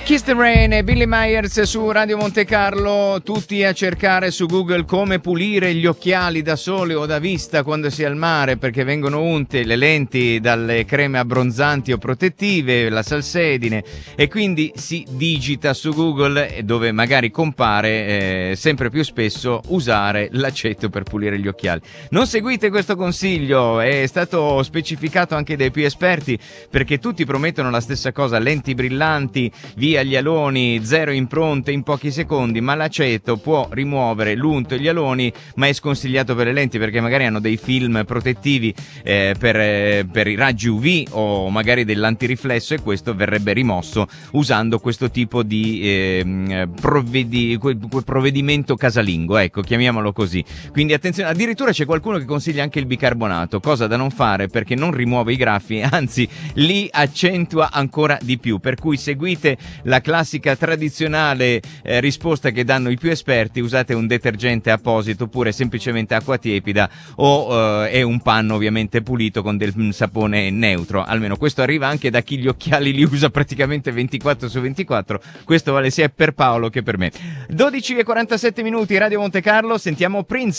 Kiss the Rain e Billy Myers su Radio Monte Carlo, tutti a cercare su Google come pulire gli occhiali da sole o da vista quando si è al mare, perché vengono unte le lenti dalle creme abbronzanti o protettive, la salsedine, e quindi si digita su Google, dove magari compare sempre più spesso usare l'aceto per pulire gli occhiali. Non seguite questo consiglio, è stato specificato anche dai più esperti, perché tutti promettono la stessa cosa: lenti brillanti, via gli aloni, zero impronte in pochi secondi, ma l'aceto può rimuovere l'unto e gli aloni, ma è sconsigliato per le lenti perché magari hanno dei film protettivi per i raggi UV o magari dell'antiriflesso, e questo verrebbe rimosso usando questo tipo di provvedimento casalingo, ecco, chiamiamolo così. Quindi attenzione, addirittura c'è qualcuno che consiglia anche il bicarbonato, cosa da non fare perché non rimuove i graffi, anzi li accentua ancora di più, per cui seguite la classica tradizionale risposta che danno i più esperti: usate un detergente apposito oppure semplicemente acqua tiepida e un panno ovviamente pulito con del sapone neutro. Almeno questo arriva anche da chi gli occhiali li usa praticamente 24/24. Questo vale sia per Paolo che per me. 12:47 minuti, Radio Monte Carlo, sentiamo Prince.